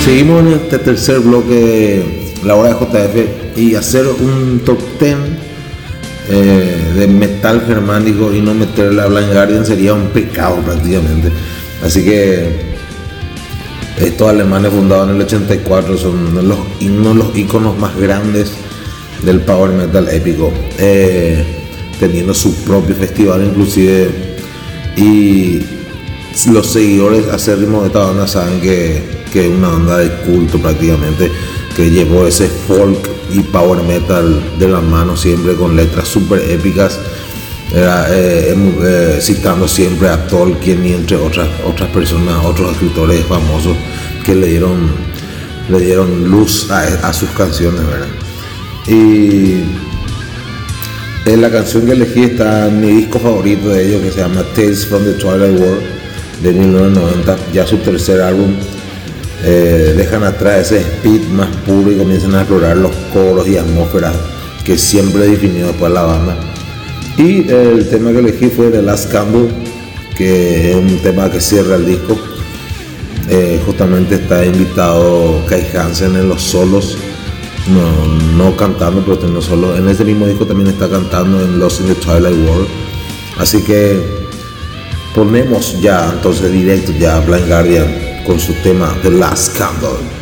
Seguimos en este tercer bloque de la hora de JF y hacer un top 10 de metal germánico y no meterle a Blind Guardian sería un pecado prácticamente. Así que estos alemanes fundados en el 84 son uno de los iconos más grandes del power metal épico, teniendo su propio festival inclusive, y los seguidores acérrimos de esta banda saben que es una banda de culto prácticamente, que llevó ese folk y power metal de la mano siempre con letras super épicas, citando siempre a Tolkien y entre otras personas, otros escritores famosos que le dieron luz a sus canciones, ¿verdad? Y en la canción que elegí está mi disco favorito de ellos, que se llama Tales from the Twilight World de 1990, ya su tercer álbum. Dejan atrás ese speed más puro y comienzan a explorar los coros y atmósferas que siempre he definido después la banda. Y el tema que elegí fue The Last Candle, que es un tema que cierra el disco. Justamente está invitado Kai Hansen en los solos, no cantando, pero teniendo solos. En ese mismo disco también está cantando en Lost in the Twilight World. Así que ponemos ya entonces directo ya a Blind Guardian con su tema The Last Candle.